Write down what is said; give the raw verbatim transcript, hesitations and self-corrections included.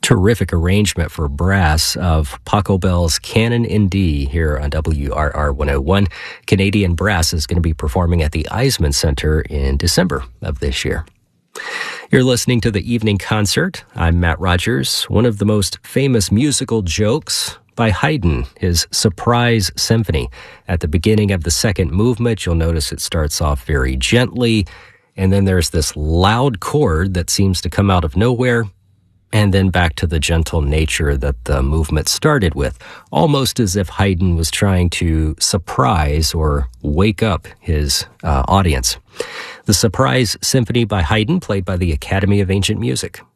terrific arrangement for brass of Pachelbel's Canon in D here on W R R one oh one. Canadian Brass is going to be performing at the Eisman Center in December of this year. You're listening to the Evening Concert. I'm Matt Rogers. One of the most famous musical jokes by Haydn, his Surprise Symphony. At the beginning of the second movement, you'll notice it starts off very gently, and then there's this loud chord that seems to come out of nowhere, and then back to the gentle nature that the movement started with, almost as if Haydn was trying to surprise or wake up his uh, audience. The Surprise Symphony by Haydn, played by the Academy of Ancient Music.